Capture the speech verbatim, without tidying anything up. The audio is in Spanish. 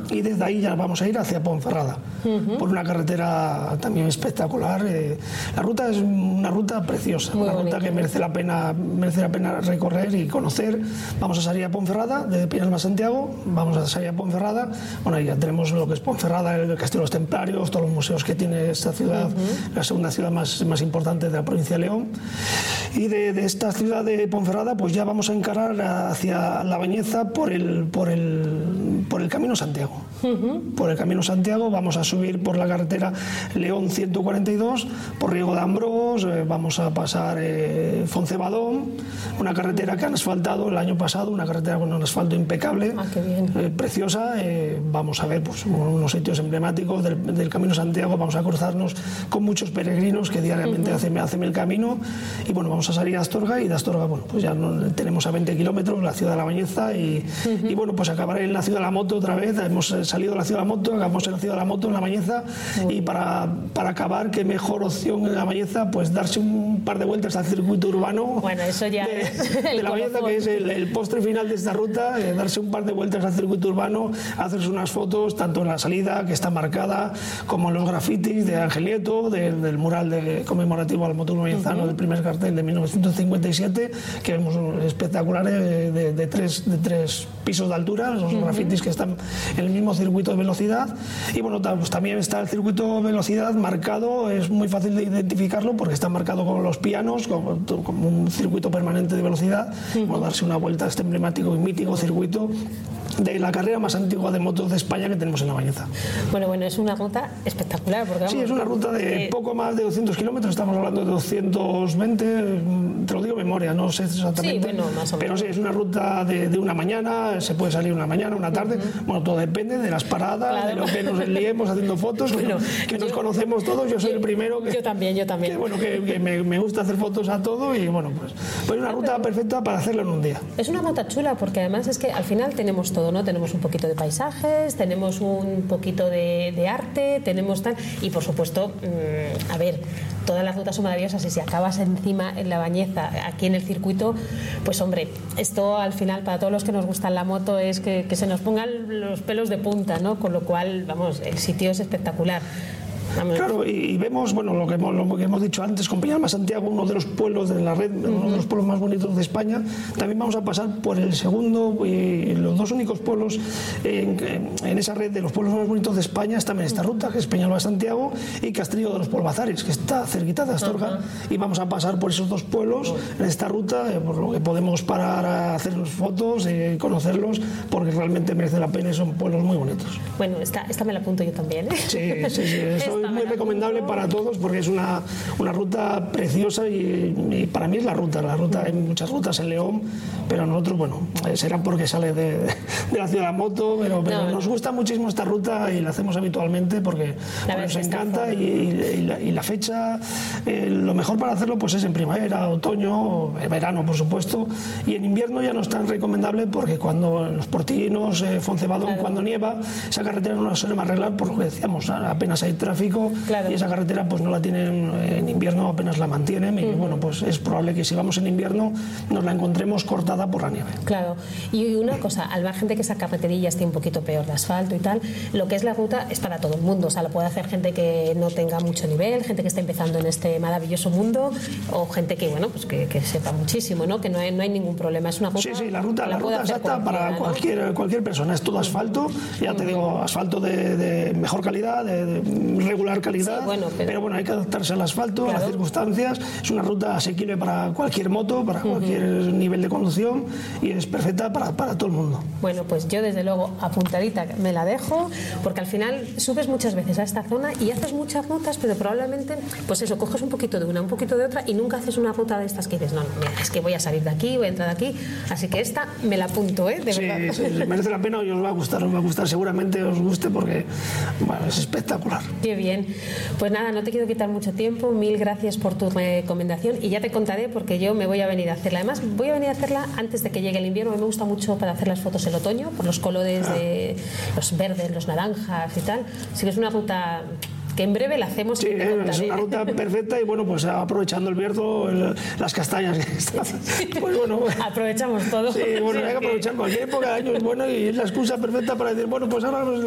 y desde ahí ya vamos a ir hacia Ponferrada, uh-huh. por una carretera también espectacular. Eh, la ruta es una ruta preciosa, Muy una bonito. ruta que merece la pena merece la pena recorrer y conocer. Vamos a salir a Ponferrada, de Pinalba a Santiago, vamos a salir a Ponferrada. Bueno, ya tenemos lo que es Ponferrada, el Castillo de los Templarios, todos los museos que tiene esta ciudad, uh-huh. la segunda ciudad más, más importante de la provincia de León. Y de, de esta ciudad de Ponferrada, pues ya vamos a encarar hacia La Bañeza por el, por el, por el Camino Santiago. Uh-huh. Por el Camino Santiago vamos a subir por la carretera León ciento cuarenta y dos, por Riego de Ambrós, eh, vamos a pasar eh, Foncebadón, una carretera que han asfaltado el año pasado, una carretera con un asfalto impecable, ah, qué bien. Eh, preciosa. Eh, vamos a ver pues, unos sitios emblemáticos del, del Camino Santiago, vamos a cruzarnos con muchos peregrinos que diariamente uh-huh. hacen, hacen el camino, y bueno, vamos a salir a Astorga, y de Astorga, bueno, pues ya no, tenemos a veinte kilómetros la ciudad de La Bañeza, y, uh-huh. y bueno, pues acabaré en la ciudad de la moto otra vez. Hemos salido de la ciudad de la moto, acabamos en la ciudad de la moto, en La Bañeza, uh-huh. y para, para acabar, qué mejor opción en La Bañeza, pues darse un par de vueltas al circuito urbano. Bueno, eso ya de, es de La Bañeza, que es el, el postre final de esta ruta, eh, darse un par de vueltas al circuito urbano, hacerse unas fotos, tanto en la salida, que está marcada, como en los grafitis de Ángel Nieto, de, del mural de, conmemorativo al motor bañezano, uh-huh. del primer cartel de mil novecientos cincuenta y siete, que vemos espectaculares de, de, de, tres, de tres pisos de altura, los uh-huh. grafitis que están en el mismo circuito de velocidad. Y bueno, pues también está el circuito de velocidad marcado, es muy fácil de identificarlo porque está marcado con los pianos, como, como un circuito permanente de velocidad, uh-huh. bueno, darse una vuelta a este emblemático y mítico circuito de la carrera más antigua de motos de España que tenemos en La Bañeza. Bueno, bueno, es una ruta espectacular. Porque vamos, sí, es una ruta de eh, poco más de doscientos kilómetros, estamos hablando de doscientos veinte, te lo digo de memoria, no sé exactamente, sí, bueno, más o menos. Pero sí, es una ruta de, de una mañana, se puede salir una mañana, una tarde, uh-huh. bueno, todo depende de las paradas, claro. de lo que nos liemos haciendo fotos, bueno, que yo, nos conocemos todos, yo soy yo, el primero que... Yo también, yo también. Que, bueno, que, que me, me gusta hacer fotos a todo, y bueno, pues, pues una ruta perfecta para hacerlo en un día. Es una ruta chula porque además es que al final tenemos todo, ¿no? Tenemos un poquito de paisajes, tenemos un poquito de, de arte, tenemos tal, y por supuesto, mmm, a ver, todas las rutas son maravillosas, y si acabas encima en La Bañeza, aquí en el circuito, pues hombre, esto al final para todos los que nos gustan la moto es que, que se nos pongan los pelos de punta, ¿no? Con lo cual, vamos, el sitio es espectacular. Claro, y, y vemos, bueno, lo que, hemos, lo que hemos dicho antes, con Pinalba Santiago, uno de los pueblos de la red, uh-huh. uno de los pueblos más bonitos de España. También vamos a pasar por el segundo, y los dos únicos pueblos en, en esa red de los pueblos más bonitos de España están en esta ruta, que es Pinalba Santiago y Castrillo de los Polvazares, que está cerquita de Astorga, uh-huh. y vamos a pasar por esos dos pueblos en esta ruta, eh, por lo que podemos parar a hacer fotos y eh, conocerlos, porque realmente merece la pena y son pueblos muy bonitos. Bueno, esta, esta me la apunto yo también, ¿eh? Sí, sí, sí, eso es muy recomendable para todos porque es una, una ruta preciosa, y, y para mí es la ruta, la ruta, hay muchas rutas en León, pero nosotros, bueno, será porque sale de, de la ciudad de la moto, pero, pero no, nos no. gusta muchísimo esta ruta y la hacemos habitualmente porque, porque nos encanta, y, y, la, y la fecha, eh, lo mejor para hacerlo pues es en primavera, otoño, verano por supuesto, y en invierno ya no es tan recomendable porque cuando los Portinos, eh, Foncebadón, claro. cuando nieva, esa carretera no la solemos arreglar por lo que decíamos, apenas hay tráfico. Claro. Y esa carretera pues no la tienen en invierno, apenas la mantienen, y uh-huh. bueno, pues es probable que si vamos en invierno nos la encontremos cortada por la nieve. Claro, y una cosa, al margen de que esa carreterilla esté un poquito peor de asfalto y tal, lo que es la ruta es para todo el mundo, o sea, lo puede hacer gente que no tenga mucho nivel, gente que está empezando en este maravilloso mundo, o gente que, bueno, pues que, que sepa muchísimo, ¿no? Que no hay, no hay ningún problema, es una ruta... Sí, sí, la ruta, la, la ruta exacta para cualquier, ¿no? cualquier persona, es todo asfalto, ya te digo, asfalto de, de mejor calidad, de, de regular calidad. Sí, bueno, pero... pero bueno, hay que adaptarse al asfalto, claro. a las circunstancias. Es una ruta asequible para cualquier moto, para uh-huh. cualquier nivel de conducción, y es perfecta para, para todo el mundo. Bueno, pues yo desde luego apuntadita me la dejo, porque al final subes muchas veces a esta zona y haces muchas rutas, pero probablemente, pues eso, coges un poquito de una, un poquito de otra, y nunca haces una ruta de estas que dices, no, no, mira, es que voy a salir de aquí, voy a entrar de aquí, así que esta me la apunto, ¿eh? De sí, verdad. Sí, merece la pena y os va a gustar, os va a gustar, seguramente os guste porque, bueno, es espectacular. Qué bien. Pues nada, no te quiero quitar mucho tiempo, mil gracias por tu recomendación, y ya te contaré porque yo me voy a venir a hacerla. Además, voy a venir a hacerla antes de que llegue el invierno. A mí me gusta mucho para hacer las fotos el otoño, por los colores ah. de los verdes, los naranjas y tal. Así que es una ruta que en breve la hacemos. Sí, es una ruta perfecta, y bueno, pues aprovechando el Bierzo, el, las castañas que están, pues bueno, aprovechamos todo. Sí, bueno, hay que aprovechar cualquier época de año, es bueno, y es la excusa perfecta para decir, bueno, pues ahora nos